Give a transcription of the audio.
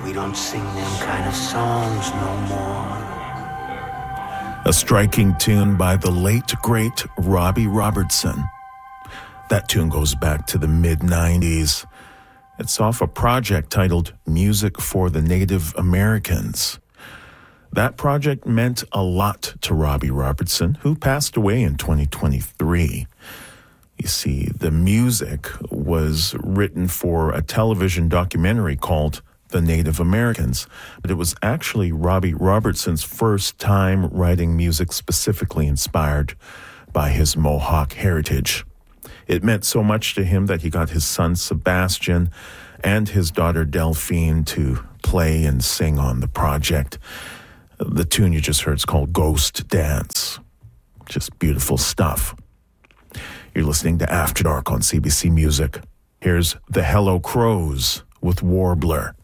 We don't sing them kind of songs no more. A striking tune by the late, great Robbie Robertson. That tune goes back to the mid-90s. It's off a project titled Music for the Native Americans. That project meant a lot to Robbie Robertson, who passed away in 2023. You see, the music was written for a television documentary called The Native Americans, but it was actually Robbie Robertson's first time writing music specifically inspired by his Mohawk heritage. It meant so much to him that he got his son Sebastian and his daughter Delphine to play and sing on the project. The tune you just heard is called Ghost Dance. Just beautiful stuff. You're listening to After Dark on CBC Music. Here's the Hello Crows with Warbler.